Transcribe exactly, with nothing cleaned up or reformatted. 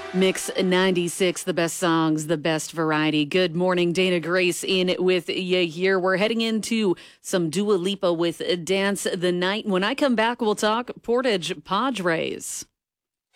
Mix ninety-six, the best songs, the best variety. Good morning, Dana Grace in with you here. We're heading into some Dua Lipa with Dance the Night. When I come back, we'll talk Portage Padres.